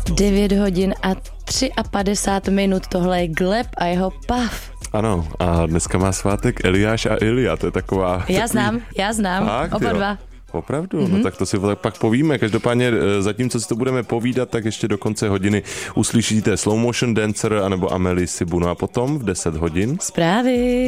9 hodin a 53 minut, tohle je Gleb a jeho Puff. Ano, a dneska má svátek Eliáš a Ilia, to je taková... Já znám, tak, oba jo. dva. Opravdu? No tak to si pak povíme. Každopádně zatímco si to budeme povídat, tak ještě do konce hodiny uslyšíte Slow Motion Dancer anebo Amélie Sibu. No a potom v 10 hodin Zprávy.